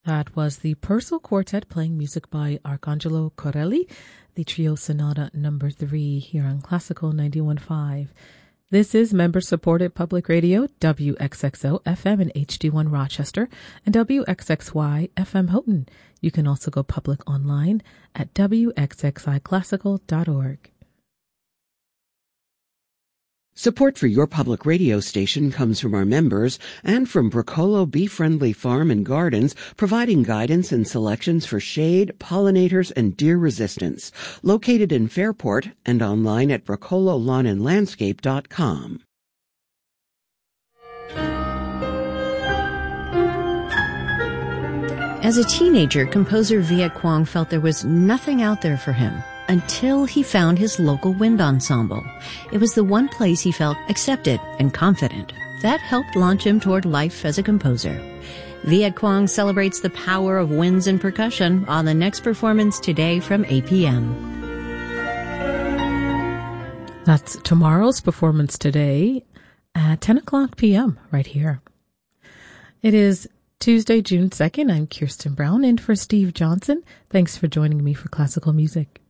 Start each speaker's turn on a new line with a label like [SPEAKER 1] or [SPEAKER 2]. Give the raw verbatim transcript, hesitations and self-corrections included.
[SPEAKER 1] That was the Purcell Quartet playing music by Arcangelo Corelli, the Trio Sonata number three here on Classical ninety-one point five. This is member-supported public radio, W X X O F M in H D one Rochester and W X X Y F M Houghton. You can also go public online at W X X I classical dot org.
[SPEAKER 2] Support for your public radio station comes from our members and from Bracolo Bee-Friendly Farm and Gardens, providing guidance and selections for shade, pollinators, and deer resistance. Located in Fairport and online at bracolo lawn and landscape dot com.
[SPEAKER 3] As a teenager, composer Viet Cuong felt there was nothing out there for him. Until he found his local wind ensemble. It was the one place he felt accepted and confident. That helped launch him toward life as a composer. Viet Cuong celebrates the power of winds and percussion on the next performance today from eight p.m.
[SPEAKER 1] That's tomorrow's performance today at ten o'clock p.m. right here. It is Tuesday, June second. I'm Kirsten Brown in for Steve Johnson. Thanks for joining me for Classical Music.